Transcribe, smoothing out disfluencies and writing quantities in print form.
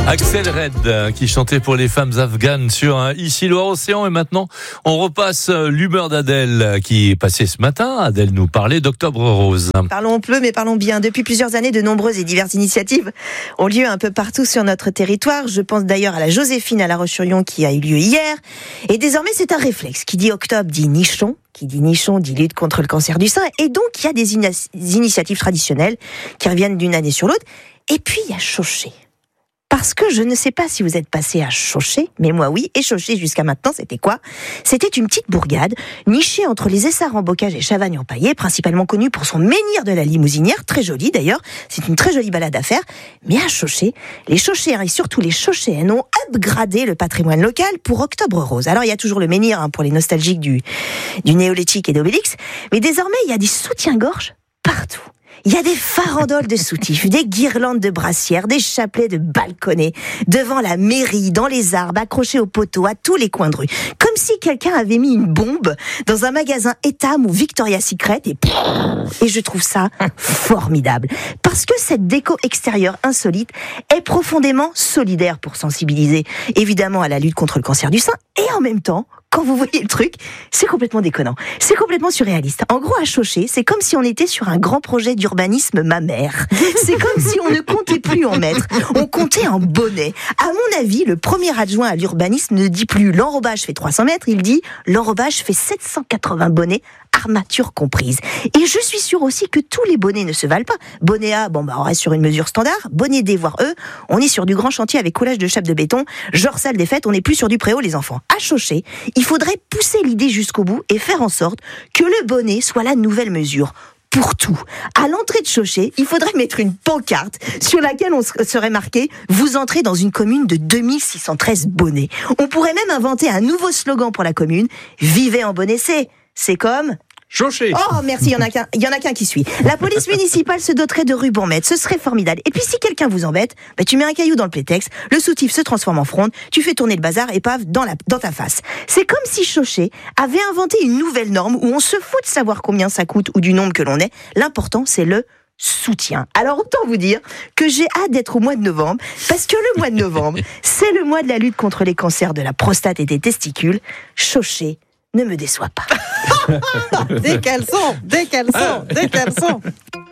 Axel Red qui chantait pour les femmes afghanes sur Ici Loire-Océan. Et maintenant, on repasse l'humeur d'Adèle qui est passée ce matin. Adèle nous parlait d'Octobre Rose. Parlons peu, mais parlons bien. Depuis plusieurs années, de nombreuses et diverses initiatives ont lieu un peu partout sur notre territoire. Je pense d'ailleurs à la Joséphine à La Roche-sur-Yon qui a eu lieu hier. Et désormais, c'est un réflexe. Qui dit octobre dit nichon. Qui dit nichon dit lutte contre le cancer du sein. Et donc, il y a des initiatives traditionnelles qui reviennent d'une année sur l'autre. Et puis, il y a Chauché. Parce que je ne sais pas si vous êtes passé à Chauché, mais moi oui, et Chauché jusqu'à maintenant, c'était quoi ? C'était une petite bourgade, nichée entre les Essarts-en-Bocage et Chavagne-en-Paillé, principalement connue pour son menhir de la Limousinière, très joli d'ailleurs, c'est une très jolie balade à faire, mais à Chauché, les Chauchéens et surtout les Chauchéennes ont upgradé le patrimoine local pour Octobre Rose. Alors il y a toujours le menhir pour les nostalgiques du néolithique et d'Obélix, mais désormais il y a des soutiens-gorge partout. Il y a des farandoles de soutifs, des guirlandes de brassières, des chapelets de balconnets, devant la mairie, dans les arbres, accrochés aux poteaux, à tous les coins de rue. Comme si quelqu'un avait mis une bombe dans un magasin Etam ou Victoria's Secret et je trouve ça formidable. Parce que cette déco extérieure insolite est profondément solidaire pour sensibiliser, évidemment, à la lutte contre le cancer du sein et en même temps, quand vous voyez le truc, c'est complètement déconnant. C'est complètement surréaliste. En gros, à Chauché, c'est comme si on était sur un grand projet d'urbanisme mammaire. C'est comme si on ne comptait plus en mètres, on comptait en bonnets. À mon avis, le premier adjoint à l'urbanisme ne dit plus l'enrobage fait 300 mètres, il dit l'enrobage fait 780 bonnets, armature comprise. Et je suis sûre aussi que tous les bonnets ne se valent pas. Bonnet A, on reste sur une mesure standard. Bonnet D, voire E, on est sur du grand chantier avec coulage de chape de béton. Genre salle des fêtes, on n'est plus sur du préau, les enfants. À Chauché, il faudrait pousser l'idée jusqu'au bout et faire en sorte que le bonnet soit la nouvelle mesure. Pour tout. À l'entrée de Chauché, il faudrait mettre une pancarte sur laquelle on serait marqué « Vous entrez dans une commune de 2613 bonnets ». On pourrait même inventer un nouveau slogan pour la commune « Vivez en bonnet C ». C'est comme... Chauché. Oh, merci, il y en a qu'un qui suit. La police municipale se doterait de rubans, ce serait formidable. Et puis si quelqu'un vous embête, tu mets un caillou dans le playtex, le soutif se transforme en fronde, tu fais tourner le bazar et paf, dans ta face. C'est comme si Chauché avait inventé une nouvelle norme où on se fout de savoir combien ça coûte ou du nombre que l'on est. L'important, c'est le soutien. Alors autant vous dire que j'ai hâte d'être au mois de novembre, parce que le mois de novembre, c'est le mois de la lutte contre les cancers de la prostate et des testicules. Chauché ne me déçoit pas. Des caleçons.